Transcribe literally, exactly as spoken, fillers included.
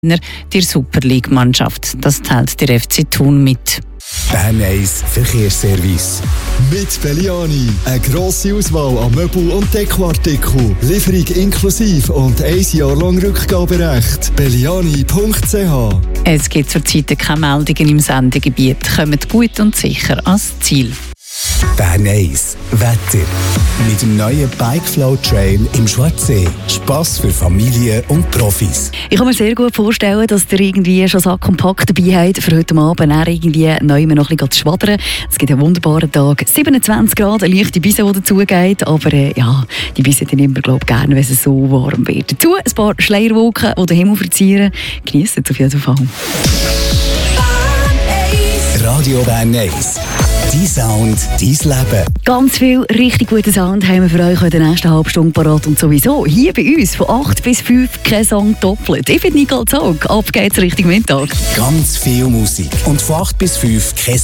der Super League-Mannschaft. Das teilt der F C Thun mit. Bern eins Verkehrsservice. Mit Belliani. Eine grosse Auswahl an Möbel- und Dekoartikeln. Lieferung inklusive und ein Jahr lang Rückgaberecht. belliani punkt c h. Es gibt zurzeit keine Meldungen im Sendegebiet. Kommt gut und sicher ans Ziel. Bern eins Wetter. Mit dem neuen Bikeflow Trail im Schwarzsee. Spass für Familien und Profis. Ich kann mir sehr gut vorstellen, dass ihr irgendwie schon Sack und Pack dabei habt, für heute Abend dann irgendwie neu noch ein bisschen zu schwadern. Es gibt einen wunderbaren Tag. siebenundzwanzig Grad, eine leichte Bise, die dazugeht. Aber äh, ja, die Bise die nimmt man, glaube ich, gerne, wenn es so warm wird. Dazu ein paar Schleierwolken, die den Himmel verzieren. Genießt es auf jeden Fall. Radio Bern eins. Dein Sound, dein Leben. Ganz viel richtig guten Sound haben wir für euch in der nächsten halben Stunde parat. Und sowieso hier bei uns von acht bis fünf kein Song doppelt. Ich bin Nicole Zog. Ab geht's Richtung Mittag. Ganz viel Musik. Und von acht bis fünf kein